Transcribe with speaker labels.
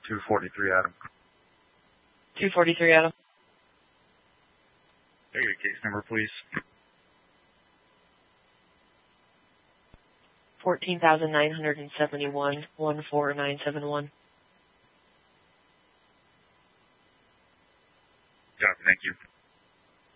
Speaker 1: 243 Adam.
Speaker 2: 243 Adam.
Speaker 1: Take your case number, please.
Speaker 2: 14,971, 14971.
Speaker 1: Copy, thank you.